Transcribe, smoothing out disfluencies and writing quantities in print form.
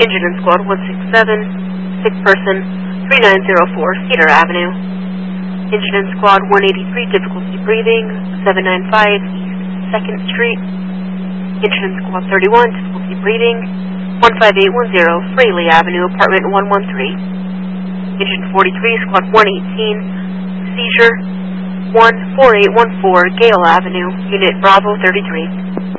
Engine in Squad 167, sick person, 3904 Cedar Avenue. Engine in Squad 183, difficulty breathing, 795 East 2nd Street. Engine in Squad 31, difficulty breathing, 15810 Fraley Avenue, apartment 113. Engine 43, Squad 118, seizure, 14814 Gale Avenue, Unit Bravo 33.